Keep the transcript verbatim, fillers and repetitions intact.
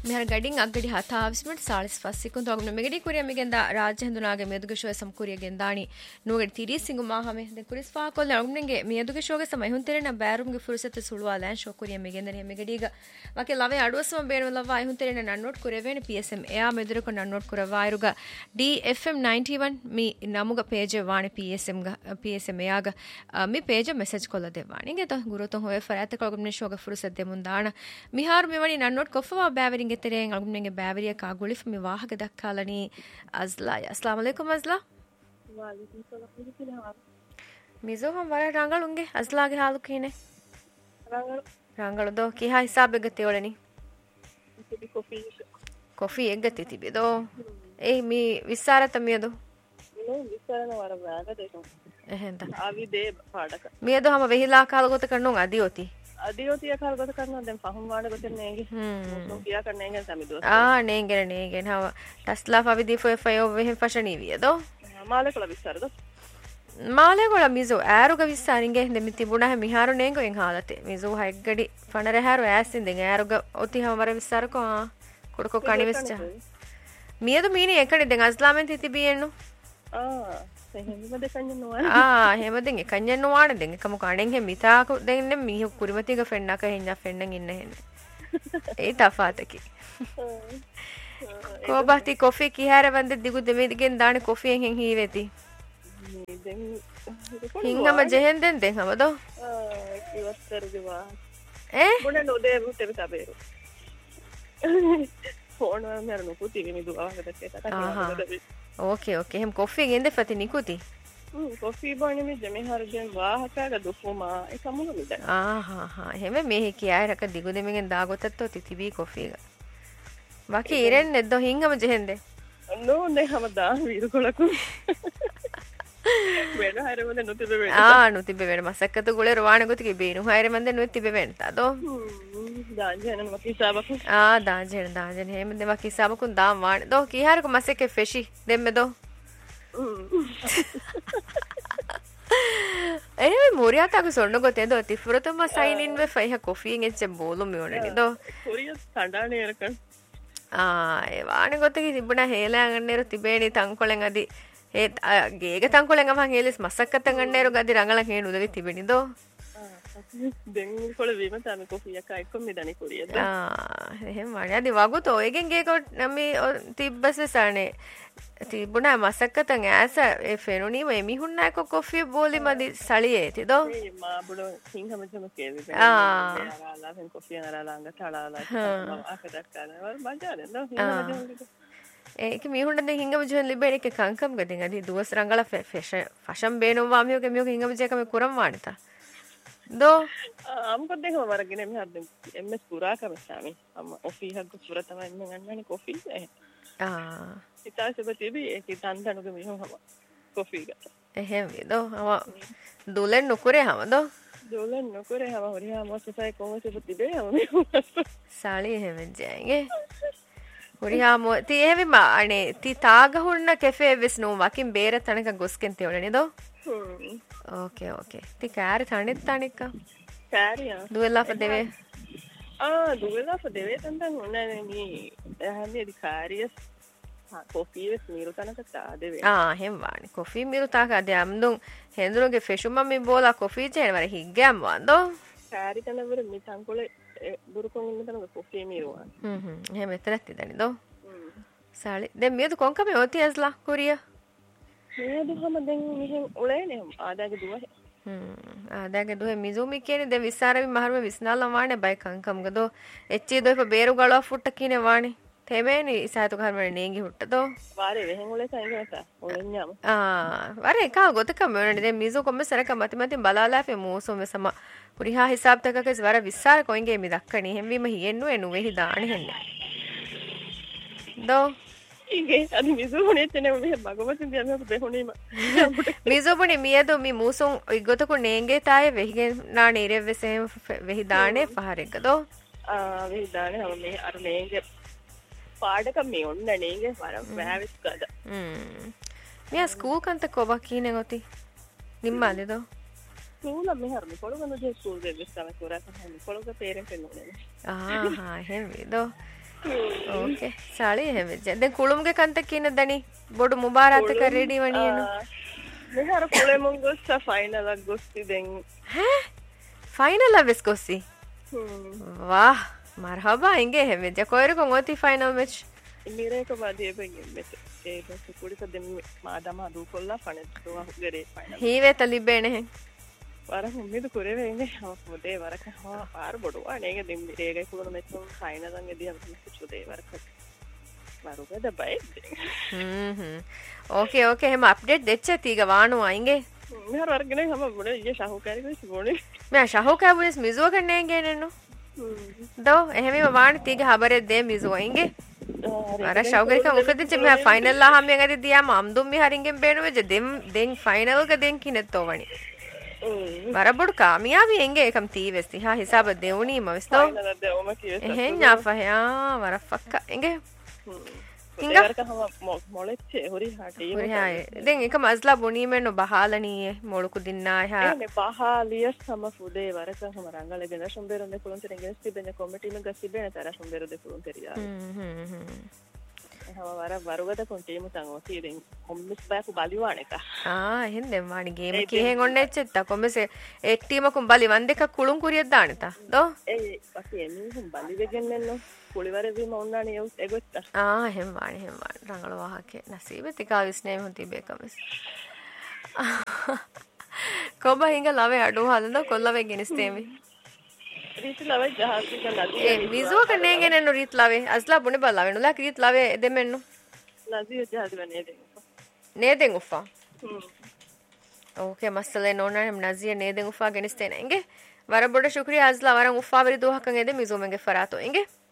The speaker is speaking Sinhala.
මෙහර ගඩින් අග්ගඩි හතාවිස් මිනිත් ෆෝර්ටි ෆයිව් සෙකුන්ඩ් ඔගන මෙගඩි කුරිය මෙගෙන්දා රාජ්‍ය හඳුනාගේ මෙදුගේ ෂෝ සම් කුරිය ගෙන්දානි නෝගෙ තිරිස් සිංගු මාහමෙ ද කුරිස් ෆා කොල්ල ඔගනගේ මෙදුගේ ෂෝගේ සම ඉහුන් තෙරෙන බෑරුම්ගේ ෆුර්සත සුළුවා ලෑන් ෂෝ කුරිය මෙගෙන්දනි මෙගඩිග වකේ ලවේ අඩුවසම බේන ලවා ඉහුන් තෙරෙන නන්නෝට් කුරිය වෙන psm එයා මෙදුර කො නන්නෝට් කුර වයිරුග dfm ninety one මි නමුග පේජ් වාණි psm ಗ psm එයාග මි පේජ් මෙසේජ් කොල්ල දෙවාණි ගෙත ගුරුතොන් හොය ෆරාත කොගම ෂෝගේ ෆුර්සත දෙමුන් දාන මිහාර මෙවනි නන්නෝට් කොෆවා බෑවරින් ගෙතරෙන් අගුම්නෙගේ බෑවරිය කා ගොලිෆ් මේ වාහක දක්කාලනි අස්ලා अस्सलाम वालेकुम अज़ला वालेकुम सलाम मिजो हम वरा रंगलुंगे अज़ला के हाल कीने रंगल रंगल दो की हा हिसाब गते ओलनी तिबी कॉफी कॉफी एक गते तिबी दो ए मी विसार तमियदो नो विसारන වර බෑග දෙකම එහෙන්ද ආවි දේ පාඩක මියදෝ හැම වෙහිලා කාල ගොත කරනු අදියෝති අදියෝතිය කාල ගොත කරනවා දැන් පහුම් වාඩ ගොත නේගේ මොකෝ කියා කරන්නේ නේගේ සමිදුව ආ නේගේ නේගේ හව ටස්ලා ෆවි දී ෆෝ ෆයෝ වෙහෙන් ෆෂනි වියදෝ මාලේ කොළ විසරද මාලේ කොළ මිසෝ ආරුග විස්සාරින්ගේ දෙමි තිබුණා හැ මිහාරු නේගෝ එන් හාලතේ මිසෝ හයිග්ගඩි ෆනර හැරු ඇසින් දෙන් ආරුග ඔති හැම වර විස්සරකෝ ආ කොඩකෝ කණි විස්චා මියදෝ මීනි එකනේ දැන් අස්ලාමෙන් තිතිබියෙන්නු ආ එහෙම දෙකන්නේ නෝ ආ එහෙම දෙන් එකන්නේ නෝවාන දෙන් එකම කණෙන් හෙ මිතාක දෙන්නේ මිහ කුරිමතිග ෆෙන්නක හෙන්නා ෆෙන්නන් ඉන්න හෙන්නේ ඒ තෆාතකි කොබහති කොෆි කිහාර වන්ද දිගු දෙමෙදිගෙන් දාන කොෆියෙන් හෙන් හීවෙති දැන් හිංගම ජෙහෙන් දෙන් දෙන් හමදෝ ආ ඉවත්තර දිවා ඒ මොන නොදේ මුතේ තබේරු ෆෝන් වල මරන පුති මේ දුවාකට තේක ओके ओके हम कॉफी गेंदे फति निकुती हम्म कॉफी बने में जमे हर जन वाहका का दुफुमा ए कमुल मिद आ हां हां हेमे मे किया रक दिगु दे मेගෙන් දාගොතත් තිතිබී කොෆි එක बाकी ඉරෙන් නෙද්දෝ හින්ගම ජෙහෙන්ද නෝ නේ හැම දා වීරු කොලකු වෙන හැරෙමද නොතිබෙ වෙන ආ නොතිබෙ වෙන මසක්කතු ගොලේ රවාණ ගොතිකේ බේනු හැරෙමන්ද නොතිබෙ වෙන තදෝ දාජන මකි සාබකු ආ දාජන දාජන हेम दे मकी साबकुन दाम वाण दो किहार को मसे के फेशी देम दो एने मोरिया ता को सोन्न को ते दो तिफुरतम sign in way फैहा coffee in एचे बोलो मे ओने दो कोरिया संडाने रकन ආ ඒ වාණ ගොතකි තිබුණා හේලා ගන්නේරු තිබේනි තංකොලෙන් අදි ඒ ගේක තංකොලෙන් අමන් හේලස් මසක්කතන් ගන්නේරු ගදි රංගලන් හේනු උදවි තිබෙනි දෝ දෙන් කොළ වීම තමයි කොෆි එක එක්ක මෙදනි කුරියද ආ එහෙම වණේ අදි වගුතෝ ඒකෙන් ගේක නමි තිබ්බස සානේ තිබුණා මසක්කතන් ඇස ඒ ෆෙනුනි මේ මිහුන්නයි කො කොෆි බෝලි මදි සලියේ තිදෝ මේ මා බුඩ සිංහම ජම කේවි ආ ආලා ෆෙන් කොෆි නරලා ළඟ ටලාලා අකදක් කරනවා මජානේ නෝ හිංගම ජම ඒක මිහුන්න දෙ හිංගම ජොන් ලිබෙන එක කංකම් ගදින් අදි දුවස් රංගල ෆැෂන් ෆෂන් බේනෝ වාමියෝගේ මියෝගේ හිංගම ජේකම කුරම් වාණිතා दो हमको देखो हमारा गिने में हद एमएस पूरा का बसामी हम ऑफी हद पूरा तमाम में गन्ना कॉफी है आ इतना से बच्चे भी एक तान तान के में हम कॉफी का එහෙම දෝ हम දුලෙන් නුකුරේ हम दो දුලෙන් නුකුරේ हम और हम मोसे को से बत्ती दे हम साली එහෙම जाएंगे උරියා මො ති එහෙම අනේ ති තාග හුන්න කැෆේ වෙස් නෝ වකින් බේර තනක ගොස්කෙන් තෙවලනේ දෝ ओके ओके ती कार थाने तानिक का කාරියා දුවෙලා පදෙවේ ආ දුවෙලා පදෙවේ තන්තන් උන්නේ මේ හැමේ අධිකාරිය කොෆි වෙස් මීරු තනක තාදෙවේ ආ හැම වානි කොෆි මීරු තාක අදම්දුන් හෙන්දුරුගේ ෆෙෂුම මි බෝලා කොෆි ජේන වර හිග්ගම් වන්දෝ කාරි තනවර මේ තංකොලේ බුරුකොන් ඉන්න තනක කොෆි මීරු වන් හ්ම් හ්ම් එහෙම එතරත් දනි දෝ සාලි දැන් මියදු කොන්කම යෝති ඇස්ලා කුරියා මේ දුහම දැන් මෙහෙන් උලේනේ ආදාගේ දුව හ්ම් ආදාගේ දුව මිසුමි කියන්නේ දැන් විස්සාරවි මහරුම විස්නාලා වානේ බයි කංකම් ගදෝ එච්චි දොයිප බේරු ගලව ෆුට්ට කිනේ වානේ තෙමේනි ඉසාතු කර්මනේ නේගි හුට්ටදෝ වාරේ වෙහෙන් උලේ සයින්ගත උලෙන්යම ආ වාරේ කා ගොතකම වෙනනේ දැන් මිසු කොම්ම සරක මති මති බලාලාපේ මෝසොම සම පුරිහා හිසාබ් තකකස් වර විස්සාර කොයින්ගේ මි දක්කණි හැම්වීම හියෙන්නු එනු වෙහි දාණි හෙන්නේ දෝ ඉගේ අද මිසුනේ තනේ මේ භගවතුන් දියම බෙහුනීම මිසුපුනි මියදු මි මුසුන් ඉගොතකු නේගේ තායේ වෙහිගෙන් නා නීරෙව්වෙසේ වෙහි දාණේ පහරෙක්දෝ ආ වෙහි දාණේ හැම මේ අර නේගේ පාඩක මේ ඔන්න නේගේ වරම් වැවිස් කද හ්ම් මියා ස්කූල් කන්ත කොබ කීනේ ගොති නිම්මාලේදෝ ස්කූල් මේ හරි කොළගන දේ ස්කූල් දෙවිස් තමයි කරා තමයි කොළග පේරෙන්ට් නෙන්නේ ආ හා එහෙමද ಓಕೆ ಸಾಳಿ ಹೆವೆಜೆ ದೆನ್ ಕುಳುಮ್ಗೆ ಕಂತ ಕಿನ ದನಿ ಬೊಡು ಮುಬಾರಾತ ಕ ರೆಡಿ ವಣಿ ಏನು මෙහර කොළේ මුන් ගොස්ස ෆයිනල් එකක් ගොස්ති දැන් ಹೇ ಫೈನಲ್ ಅವೆಸ್ ಕೊಸಿ ವಾಹ್ ಮರ್ಹಬಾ ಹಿಂಗೆ ಹೆವೆಜೆ ಕೊಯ್ರು ಕೊಂಗೋತಿ ಫೈನಲ್ ಮ್ಯಾಚ್ මිරේක මදියේ බෙන් මෙත ඒ බස් කුඩිස දෙම් මාදම දු කොල්ලා ෆනෙත්තුවා ගරේ ෆයිනල් ಹೀವೆ ತಲಿಬೇಣೆ ಹೆ වර මුම්මිද කුරේ වෙන්නේ මොදේ වරක හා පාර බොඩුවා නේග දෙම් මිරේගයි කුණ මෙච්චු ෆයිනල් එකන් එදී අපි කිච්චු දේ වරක වරුගද බයි ಹ್ಮ್ ಹ್ಮ್ ಓಕೆ ಓಕೆ ಹೆಮ ಅಪ್ಡೇಟ್ ದೆಚ್ಚತಿ ಈಗ ವಾಣು ಆಯಿಂಗೆ මෙහර වර්ගනේ හැම බොඩ ඊයේ ශාහුකාරි කොයි බොනේ මෑ ශාහුකා බුනිස් මිසුව කන්නේ ගේනනු දෝ එහෙම ವಾಣು ತೀಗ ಹಬರೆ ದೇ ಮಿಸು ಆಯಿಂಗೆ ಅರ ಶೌಗರಿಕ ಉಕದಿ ಚೆಮ ಫೈನಲ್ ಲಾ ಹಮ್ ಯಂಗದಿ ದಿಯಾ ಮಮ್ದುಮ್ ಮಿ ಹರಿಂಗೆ ಬೇಣುವೆ ಜೆ ದೆಂ ದೆಂ ಫೈನಲ್ ಗ ದೆಂ ಕಿನೆತ್ತೋ ವಣಿ ಬರಬುಡ್ ಕಾಮಿಯಾಬಿ ಹೆಂಗೆ ಏಕಂ ತೀವೆಸ್ತಿ ಹಾ ಹಿಸಾಬ ದೇವನಿ ಮವಿಸ್ತೋ එහෙන් යාෆයා වර ෆක්ක එංගේ ಹಿಂಗ ಮೊಳೆಚ್ಚೆ ಹುರಿ ಹಾಟಿ ಹುರಿ ಹಾಯ್ ದೆಂ ಏಕ ಮಜ್ಲಾ ಬುನೀಮೆನ್ನು ಬಹಾಲನಿಯೆ ಮೊಳುಕು ದಿನ್ನಾ ಹಾ ನೆ ಬಹಾಲಿಯ ಸಮ ಫುದೆ ವರಕ ಹಮ ರಂಗಳೆ ಗೆನ ಶಂಬೇರೊಂದೆ ಕುಳಂತೆ ಗೆಸ್ತಿ ಬೆನೆ ಕಮಿಟಿ ನ ಗಸ್ತಿ ಬೆನೆ ತರ ಶಂಬೇರೊಂದೆ ಕುಳಂತೆರಿಯಾ ಹ್ಮ್ ಹ್ಮ್ ಹ್ಮ್ ಹಮ ವರ ವರುಗದ ಕೊನ್ ಟೀಮ್ ತಂಗೋ ಸೀದೆಂ ಒಮ್ಮಿಸ್ ಬ್ಯಾಕು ಬಲಿವಾಣೆಕ ಆ ಹಿಂದೆ ಮಾಣಿ ಗೇಮ್ ಕಿ ಹೆಂಗ್ ಒಣ್ಣೆಚ್ಚೆತ್ತ ಕೊಮ್ಮೆಸೆ ಎಕ್ ಟೀಮ ಕುಂ ಬಲಿ ಒಂದೆಕ ಕುಳುಂ ಕುರಿಯದ್ ದಾಣಿತ ದೋ ಏ ಪಸಿ ಎಮಿ ಹುಂ ಬಲಿ ವೆಗೆನ್ನೆನ್ನು ಕುಳಿವರದಿ ಮೌಂಡಾಣಿ ಯೋ ಎಗೊತ್ತ ಆ ಹೆಂ ವಾಣಿ ಹೆಂ ವಾಣಿ ರಂಗಳ ವಾಹಕೆ ನಸೀಬೆ ತಿಕಾ ವಿಸ್ನೇಮ ಹುಂತಿ ಬೇಕಮಿಸ್ ಕೊಬ್ಬ ಹಿಂಗ ಲವೆ ಅಡು ಹಲದ ಕೊಲ್ಲವೆ ಗೆನಿಸ್ತೇವೆ ರೀತ್ ಲವೆ ಜಹಾಜಿ ಕ ನದಿ ಏ ವಿಜುವ ಕನ್ನೆಗೆ ನೆನ್ನು ರೀತ್ ಲವೆ ಅಸ್ಲಾ ಬುನೆ ಬಲ್ಲವೆನು ಲಾಕ್ ರೀತ್ ಲವೆ ದೆಮೆನ್ನು ನದಿ ಜಹಾಜಿ ಬನೆ ದೆ ನೇದೆಂ ಉಫಾ ಹ್ಮ್ ಓಕೆ ಮಸ್ತಲೆ ನೋನ ಹೆಂ ನಜಿಯ ನೇದೆಂ ಉಫಾ ಗೆನಿಸ್ತೇನೆ ಹಿಂಗೆ ವರ ಬೊಡ ಶುಕ್ರಿಯಾ ಅಸ್ಲಾ ವರ ಉಫಾ ವರಿ ದೋಹಕಂಗೆ ದೆ ಮಿಜು ಮೆಂಗೆ ಫರಾತೋ ಹಿಂಗೆ